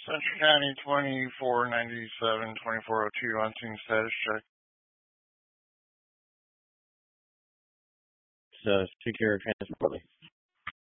Central County 2497 2402 on scene status check. Secure transport.